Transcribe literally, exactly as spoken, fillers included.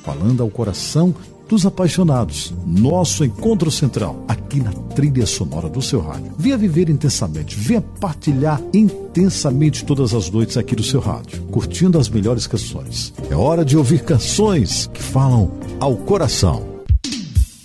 falando ao coração dos apaixonados. Nosso encontro central, aqui na trilha sonora do seu rádio. Venha viver intensamente, venha partilhar intensamente todas as noites aqui do seu rádio, curtindo as melhores canções. É hora de ouvir canções que falam ao coração.